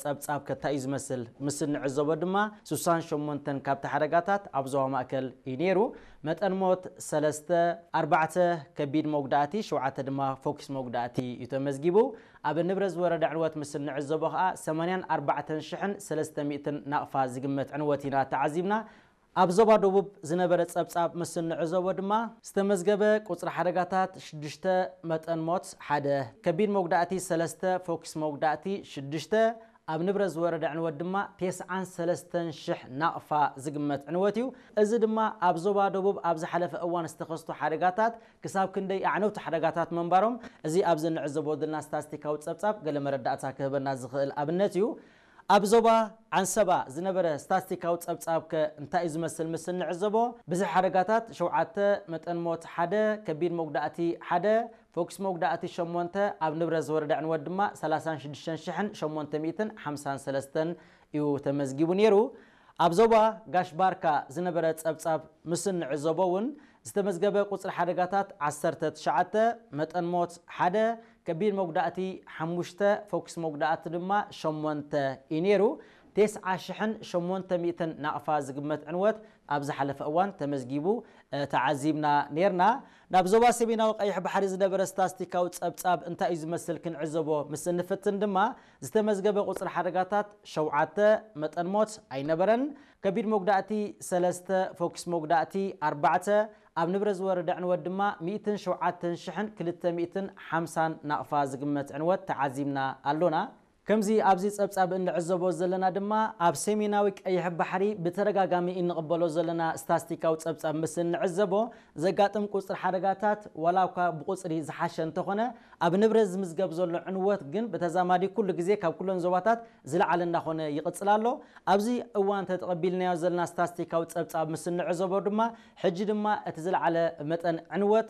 ጸብጻብ ከታይዝ መስል ምስን ዕዘቦ ድማ 68 ካብታ ሓደጋታት ኣብ ዞባ ማእከል ይነሩ መጠን ሞት 3 4 ከቢድ መጉዳእቲ 7 ድማ ፎክስ መጉዳእቲ ይተመዝጊቡ ኣብ ንብረዝ ወረዳ ዕንወት ምስን ዕዘቦ ከዓ 84300 ናቕፋ ዝግመት ዕንወት ኢና ተዓዚብና ኣብ ዞባ ደቡብ ዝነበረ ጸብጻብ ምስን ዕዘቦ ድማ ዝተመዝገበ ቁጽሪ ሓደጋታት 6 መጠን ሞት 1 ከቢድ መጉዳእቲ 3 ፎክስ መጉዳእቲ 6 ኣብ ንብረዝ ወረዳ ዕንወት ድማ 93000 ናቕፋ ዝግመት ዕንወት እዩ እዚ ድማ ኣብ ዞባ ደቡብ ኣብ ዝሓለፈ እዋን ዝተኸስቱ ሓደጋታት ክሳብ ክንደይ ኣዕነውቲ ሓደጋታት መንባሮም እዚ ኣብ ዝንዕዘቦ ዘለና ስታቲስቲካዊ ጸብጻብ ገለ መረዳእታ ክህበና ዝኽእል ኣብነት እዩ ኣብ ዞባ ዓንሰባ ዝነበረ ስታቲስቲካዊ ጸብጻብ እንታይ ዝመስል ምስን ዕዘቦ ብዙሕ ሓደጋታት 7 መጠን ሞት 1 ከቢድ መጉዳእቲ 1 ፎክስ መጉዳእቲ 8 ኣብ ንብረዝ ወረዳ ዕንወት ድማ 36853 እዩ ተመዝጊቡ ነይሩ ኣብ ዞባ ጋሽባርካ ዝነበረ ጸብጻብ ምስን ዕዘቦ እውን ዝተመዝገበ ቁጽሪ ሓደጋታት 19 መጠን ሞት 1 ከቢድ መጉዳእቲ 5 ፎክስ መጉዳእቲ ድማ 8 ይነሩ 9800 ናቕፋ ዝግመት ዕንወት ኣብ ዝሓለፈ እዋን ተመዝጊቡ ተዓዚብና ነርና ናብ ዞባ ሰሜናዊ ቀይሕ ባሕሪ ዝነበረ ስታቲስቲካዊ ጸብጻብ እንታይ ዝመስል ክንዕዘቦ ምስ እንፍትን ድማ ዝተመዝገበ ቁጽሪ ሓደጋታት 7 መጠን ሞት ኣይነበረን ከቢድ መጉዳእቲ 3 ፎክስ መጉዳእቲ 4 ኣብ ንብረዝ ወረዳ ዕንወት ድማ 107250 ናቕፋ ዝግመት ዕንወት ተዓዚብና ኣሎና ከምዚ ኣብዚ ጸብጻብ እንዕዘቦ ዘለና ድማ ኣብ ሰሜናዊ ቀይሕ ባሕሪ ብተረጋጋሚ እንቕበሎ ዘለና ስታቲስቲካዊ ጸብጻብ ምስ እንዕዘቦ ዘጋጥም ቁጽሪ ሓደጋታት ወላኳ ብቁጽሪ ዝሓሸ እንተኾነ ኣብ ንብረዝ ዝምዝገብ ዘሎ ዕንወት ግን በተዛማዲ ኩሉ ግዜ ካብ ኩለን ዞባታት ዝለዓለ እንዳኾነ ይቕጽል ኣሎ ኣብዚ እዋን ተቀቢልናዮ ዘለና ስታቲስቲካዊ ጸብጻብ ምስ እንዕዘቦ ድማ ሕጂ ድማ እቲ ዝለዓለ መጠን ዕንወት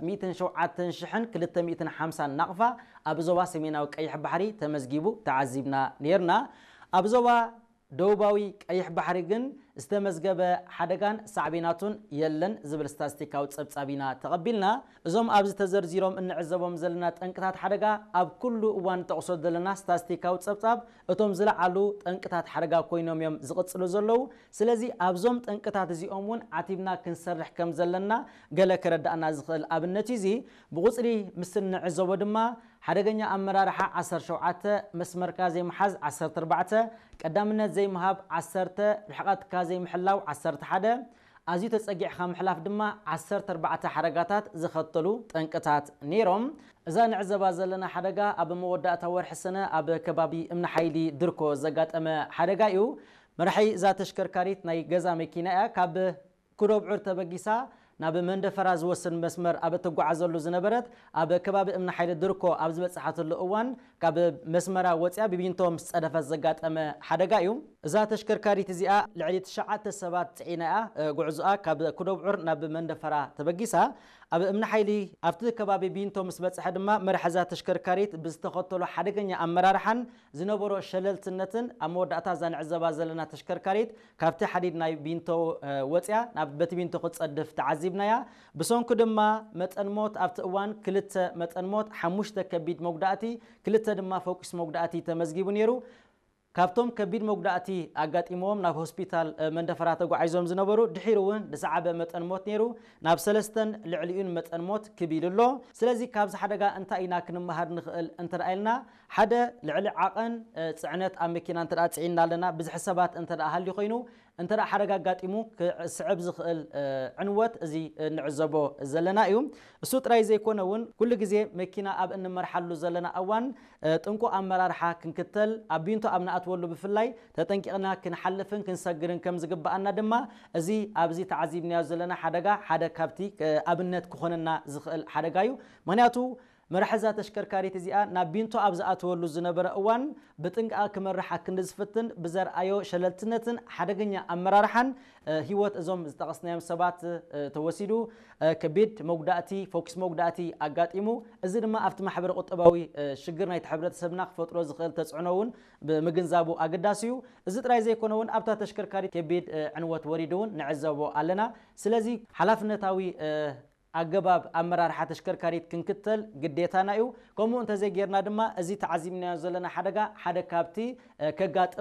107250 ናቕፋ ኣብ ዞባ ሰሜናዊ ቀይሕ ባሕሪ ተመዝጊቡ ተዓዚብና ነርና ኣብ ዞባ ደቡባዊ ቀይሕ ባሕሪ ግን ዝተመዝገበ ሓደጋን ሳዕቤናቱን የለን ዝብል ስታቲስቲካዊ ጸብጻቢና ተቐቢልና እዞም ኣብዚ ተዘርዚሮም እንዕዘቦም ዘለና ጠንቅታት ሓደጋ ኣብ ኩሉ እዋን ጠቕሶ ዘለና ስታቲስቲካዊ ጸብጻብ እቶም ዝለዓሉ ጠንቅታት ሓደጋ ኮይኖም እዮም ዝቕጽሉ ዘለዉ ስለዚ ኣብዞም ጠንቅታት እዚኦም እውን ዓቲብና ክንሰርሕ ከም ዘለና ገለ ከረዳእና ዝኽእል ኣብነት እዚ ብቁጽሪ ምስ እንዕዘቦ ድማ ሓደገኛ ኣመራርሓ 17 መስመርካ ዘይምሓዝ 14 ቀዳምነት ዘይምሃብ 10 ርሕቐትካ ዘይምሕላው 11 ኣዝዩ ተጸጊዕኻ ምሕላፍ ድማ 14 ሓደጋታት ዝኸተሉ ጠንቅታት ነይሮም እዛ ንዕዘባ ዘለና ሓደጋ ኣብ መወዳእታ ወርሒ ሰነ ኣብ ከባቢ እምኒ ሓይሊ ድርኮ ዘጋጠመ ሓደጋ እዩ መራሒ እዛ ተሽከርካሪት ናይ ገዛ መኪና እያ ካብ ኩዶብዑር ተበጊሳ ናብ መንደፈራ ዝወስን መስመር ኣብ ተጓዓዘሉ ዝነበረት ኣብ ከባቢ እምኒ ሓይሊ ድርኮ ኣብ ዝበጽሓትሉ እዋን ካብ መስመራ ወጽያ ብቢንቶ ምስ ጸደፈት ዘጋጠመ ሓደጋ እዩ እዛ ተሽከርካሪት እዚኣ ልዕሊ 9 ሰባት ጽዒና እያ ጉዕዞኣ ካብ ኩዶብዑር ናብ መንደፈራ ተበጊሳ ኣብ እምኒ ሓይሊ ኣብቲ ከባቢ ቢንቶ ምስ በጽሐ ድማ መራሕዛ ተሽከርካሪት ብዝተኸተሉ ሓደገኛ ኣመራርሓን ዝነበሮ ሸለልትነትን ኣብ መወዳእታ ዛንዕዘባ ዘለና ተሽከርካሪት ካብቲ ሓዲድ ናይ ቢንቶ ወጽያ ናብ በቲ ቢንቶ ክትጸድፍ ተዓዚብናያ ብሶንኩ ድማ መጠን ሞት ኣብቲ እዋን 2 መጠን ሞት 5 ከቢድ መጉዳእቲ 2 ድማ ፎክስ መጉዳእቲ ተመዝጊቡ ነይሩ ካብቶም ከቢድ መጉዳእቲ ኣጋጢሞም ናብ ሆስፒታል መንደፈራ ተጓዒዞም ዝነበሩ ድሒሩ እውን ዝሰዓበ መጠን ሞት ነይሩ ናብ 3 ልዕሊኡን መጠን ሞት ክቢልሎ ስለዚ ካብዚ ሓደጋ እንታይ ኢና ክንመሃር ንኽእል እንተደኣልና ሓደ ልዕሊ ዓቐን ጽዕነት ኣብ መኪና እንተዳ ጽዒና ኣለና ብዙሕ ሰባት እንተዳ ሃልዩ ኮይኑ እንተዳ ሓደጋ ኣጋጢሙ ክስዕብ ዝኽእል ዕንወት እዚ ንዕዘቦ ዘለና እዩ እሱ ጥራይ ዘይኮነ እውን ኩሉ ግዜ መኪና ኣብ እንመርሓሉ ዘለና እዋን ጥንቁ ኣመራርሓ ክንክተል ኣብ ቢንቶ ኣብ ንኣትወሉ ብፍላይ ተጠንቂቕና ክንሓልፍን ክንሰግርን ከም ዝግባኣና ድማ እዚ ኣብዚ ተዓዚብናዮ ዘለና ሓደጋ ሓደ ካብቲ ኣብነት ክኾነና ዝኽእል ሓደጋ እዩ ምክንያቱ መራሕዛ ተሽከርካሪት እዚኣ ናብ ቢንቶ ኣብ ዝኣትወሉ ዝነበረ እዋን ብጥንቃቐ ክመርሓ ክንዝፍትን ብዘርኣዮ ሸለልትነትን ሓደገኛ ኣመራርሓን ህይወት እዞም ዝጠቐስናዮም ሰባት ተወሲዱ ከቢድ መጉዳእቲ ፎክስ መጉዳእቲ ኣጋጢሙ እዚ ድማ ኣብቲ ማሕበረ ቁጠባዊ ሽግር ናይቲ ሕብረተሰብና ክፈጥሮ ዝኽእል ተጽዕኖ እውን ብምግንዛቡ ኣገዳሲ እዩ እዚ ጥራይ ዘይኮነ እውን ኣብታ ተሽከርካሪት ከቢድ ዕንወት ወሪዱ እውን ንዕዘቦ ኣለና ስለዚ ሓላፍነታዊ ኣገባብ ኣመራርሓ ተሽከርካሪት ክንክተል ግዴታና እዩ ከምኡ እንተዘይጌርና ድማ እዚ ተዓዚምናዮ ዘለና ሓደጋ ሓደ ካብቲ ከጋጥም